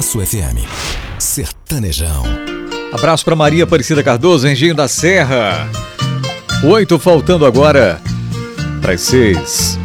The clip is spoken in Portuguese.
Expresso FM. Sertanejão. Abraço para Maria Aparecida Cardoso, Engenho da Serra. 8 faltando agora para as 6.